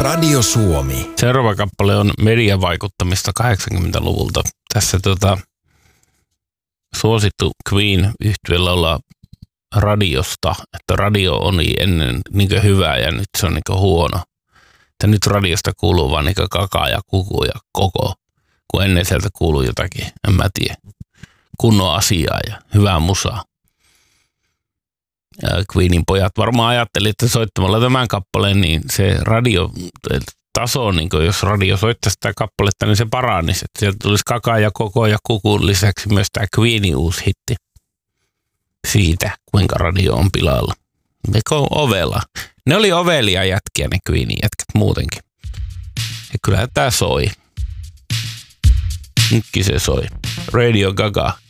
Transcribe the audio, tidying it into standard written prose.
Radio Suomi. Seuraava kappale on mediavaikuttamista 80-luvulta. Tässä suosittu Queen-yhtyeellä olla radiosta, että radio oli ennen niin hyvää ja nyt se on niin huono. Että nyt radiosta kuuluu vaan niin kakaa ja kuku ja koko, kun ennen sieltä kuuluu jotakin, en mä tiedä, kunnon asiaa ja hyvää musaa. Ja Queenin pojat varmaan ajatteli, että soittamalla tämän kappaleen, niin se radiotaso, niin jos radio soittaisi sitä kappaletta, niin se paranisi. Että sieltä tulisi kakaa ja koko ja kukun lisäksi myös tämä Queenin uusi hitti siitä, kuinka radio on pilalla. Meko ovela. Ne oli ovelia jätkiä, ne Queenin jätkät muutenkin. Ja kyllähän tää soi. Nytkin se soi. Radio Gaga.